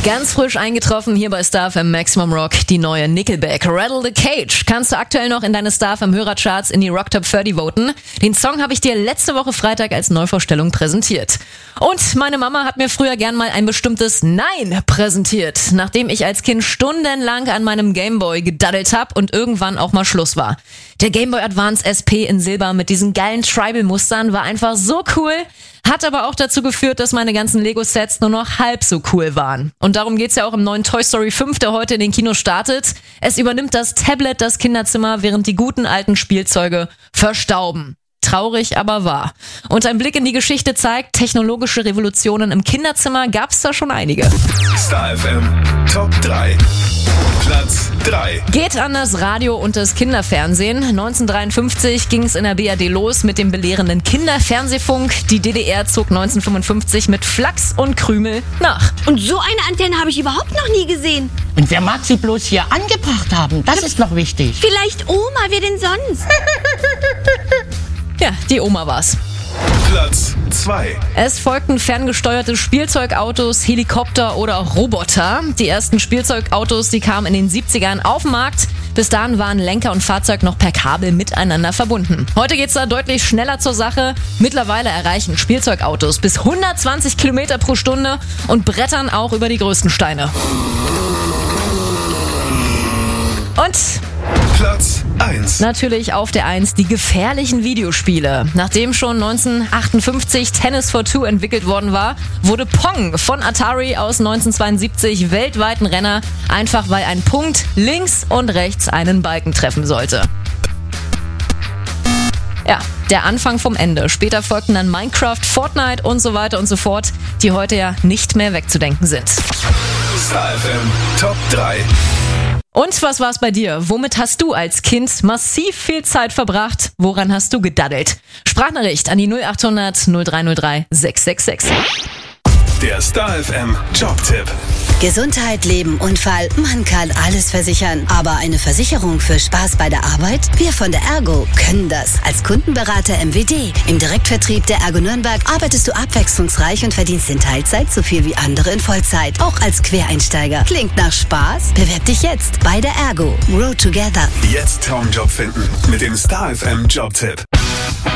Ganz frisch eingetroffen hier bei Star FM Maximum Rock, die neue Nickelback Rattle the Cage. Kannst du aktuell noch in deine Star FM Hörercharts in die Rock Top 30 voten. Den Song habe ich dir letzte Woche Freitag als Neuvorstellung präsentiert. Und meine Mama hat mir früher gern mal ein bestimmtes Nein präsentiert, nachdem ich als Kind stundenlang an meinem Gameboy gedaddelt habe und irgendwann auch mal Schluss war. Der Gameboy Advance SP in Silber mit diesen geilen Tribal-Mustern war einfach so cool, hat aber auch dazu geführt, dass meine ganzen Lego-Sets nur noch halb so cool waren. Und darum geht's ja auch im neuen Toy Story 5, der heute in den Kinos startet. Es übernimmt das Tablet das Kinderzimmer, während die guten alten Spielzeuge verstauben. Traurig, aber wahr. Und ein Blick in die Geschichte zeigt, technologische Revolutionen im Kinderzimmer gab's da schon einige. Star FM Top 3. Platz 3. Geht an das Radio und das Kinderfernsehen. 1953 ging es in der BRD los mit dem belehrenden Kinderfernsehfunk. Die DDR zog 1955 mit Flachs und Krümel nach. Und so eine Antenne habe ich überhaupt noch nie gesehen. Und wer mag sie bloß hier angebracht haben? Das ist noch wichtig. Vielleicht Oma, wer denn sonst? Ja, die Oma war's. Platz 2. Es folgten ferngesteuerte Spielzeugautos, Helikopter oder auch Roboter. Die ersten Spielzeugautos, die kamen in den 70ern auf den Markt. Bis dahin waren Lenker und Fahrzeug noch per Kabel miteinander verbunden. Heute geht's da deutlich schneller zur Sache. Mittlerweile erreichen Spielzeugautos bis 120 Kilometer pro Stunde und brettern auch über die größten Steine. Und Platz 1. natürlich auf der 1 die gefährlichen Videospiele. Nachdem schon 1958 Tennis for Two entwickelt worden war, wurde Pong von Atari aus 1972 weltweit ein Renner, einfach weil ein Punkt links und rechts einen Balken treffen sollte. Ja, der Anfang vom Ende. Später folgten dann Minecraft, Fortnite und so weiter und so fort, die heute ja nicht mehr wegzudenken sind. Star FM Top 3. Und was war's bei dir? Womit hast du als Kind massiv viel Zeit verbracht? Woran hast du gedaddelt? Sprachnachricht an die 0800 0303 666. Der Star FM Jobtipp. Gesundheit, Leben, Unfall, man kann alles versichern. Aber eineVersicherung für Spaß bei der Arbeit? Wir von der Ergo können das. Als Kundenberater MWD im Direktvertrieb der Ergo Nürnberg arbeitest du abwechslungsreich und verdienst in Teilzeit so viel wie andere in Vollzeit. Auch als Quereinsteiger. Klingt nach Spaß? Bewerb dich jetzt bei der Ergo. Grow together. Jetzt Traumjob finden mit dem Star FM Jobtipp.